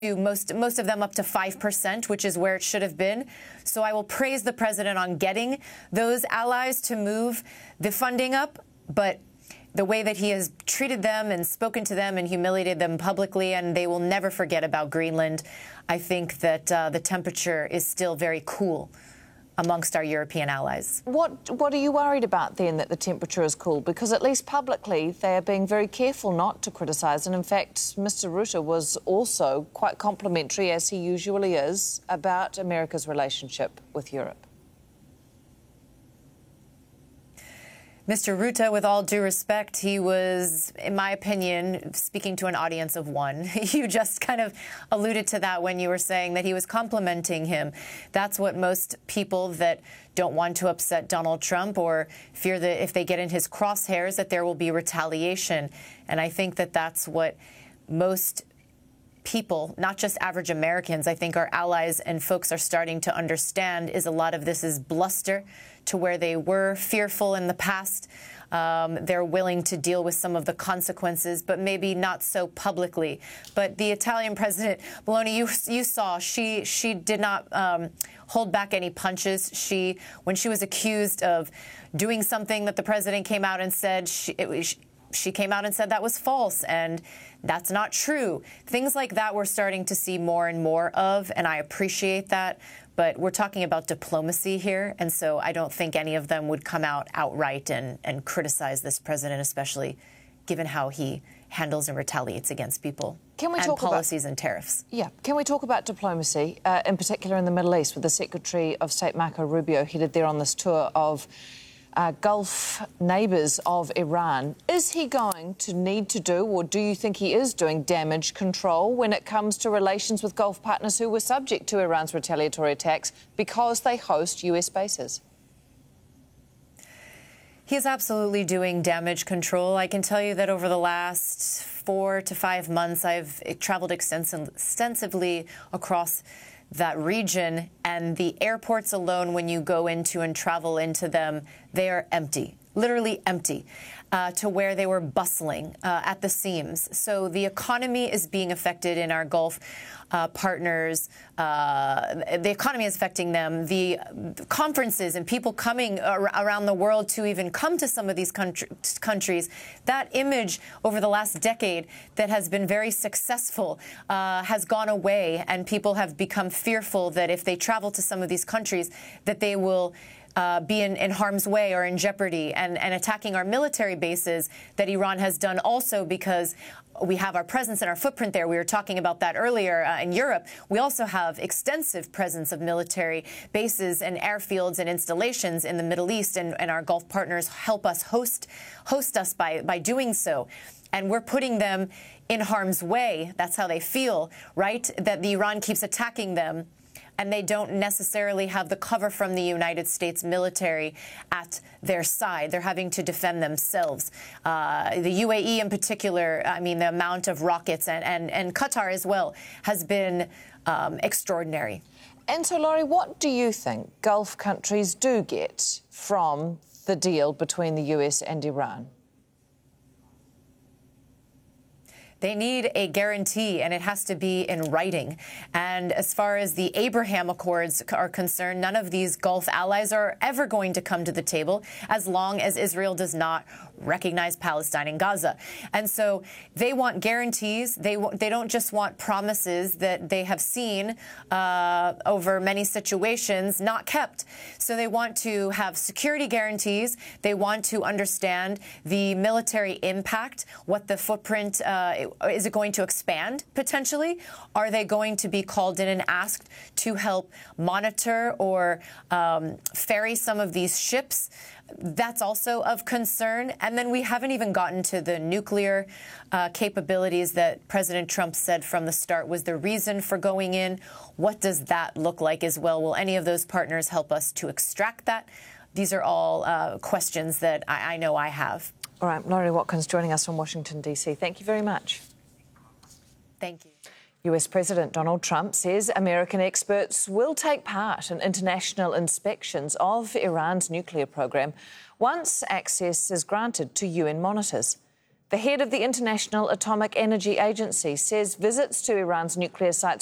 most of them up to 5%, which is where it should have been. So I will praise the president on getting those allies to move the funding up, but the way that he has treated them and spoken to them and humiliated them publicly, and they will never forget about Greenland, I think that the temperature is still very cool amongst our European allies. What are you worried about then, that the temperature is cool? Because at least publicly they are being very careful not to criticise, and in fact Mr Rutte was also quite complimentary, as he usually is, about America's relationship with Europe. Mr. Rutte, with all due respect, he was, in my opinion, speaking to an audience of one. You just kind of alluded to that when you were saying that he was complimenting him. That's what most people that don't want to upset Donald Trump or fear that if they get in his crosshairs that there will be retaliation. And I think that that's what most people, not just average Americans, I think our allies and folks are starting to understand is a lot of this is bluster to where they were fearful in the past. They're willing to deal with some of the consequences, but maybe not so publicly. But the Italian president, Meloni, you saw, she did not hold back any punches. When she was accused of doing something that the president came out and said, she came out and said that was false, and that's not true. Things like that we're starting to see more and more of, and I appreciate that. But we're talking about diplomacy here, and so I don't think any of them would come out outright and criticize this president, especially given how he handles and retaliates against people. Can we talk about policies and tariffs? Yeah. Can we talk about diplomacy, in particular in the Middle East, with the Secretary of State Marco Rubio headed there on this tour of Gulf neighbours of Iran? Is he going to need to do, or do you think he is doing, damage control when it comes to relations with Gulf partners who were subject to Iran's retaliatory attacks because they host US bases? He is absolutely doing damage control. I can tell you that over the last 4 to 5 months, I've traveled extensively across that region, and the airports alone, when you go into and travel into them, they are empty, literally empty, to where they were bustling at the seams. So the economy is being affected in our Gulf partners. The economy is affecting them. The conferences and people coming around the world to even come to some of these countries, that image over the last decade that has been very successful has gone away, and people have become fearful that if they travel to some of these countries that they will be in harm's way or in jeopardy, and attacking our military bases that Iran has done also because we have our presence and our footprint there. We were talking about that earlier in Europe. We also have extensive presence of military bases and airfields and installations in the Middle East, and our Gulf partners help us host us by doing so. And we're putting them in harm's way. That's how they feel, right? That the Iran keeps attacking them, and they don't necessarily have the cover from the United States military at their side. They're having to defend themselves. The UAE in particular, I mean, the amount of rockets and Qatar as well has been extraordinary. And so, Laurie, what do you think Gulf countries do get from the deal between the US and Iran? They need a guarantee, and it has to be in writing. And as far as the Abraham Accords are concerned, none of these Gulf allies are ever going to come to the table as long as Israel does not recognize Palestine and Gaza. And so they want guarantees. They don't just want promises that they have seen over many situations not kept. So they want to have security guarantees. They want to understand the military impact, what the footprint is it going to expand potentially? Are they going to be called in and asked to help monitor or ferry some of these ships? That's also of concern. And then we haven't even gotten to the nuclear capabilities that President Trump said from the start was the reason for going in. What does that look like as well? Will any of those partners help us to extract that? These are all questions that I know I have. All right, Laurie Watkins joining us from Washington, D.C. Thank you very much. Thank you. US President Donald Trump says American experts will take part in international inspections of Iran's nuclear program once access is granted to UN monitors. The head of the International Atomic Energy Agency says visits to Iran's nuclear sites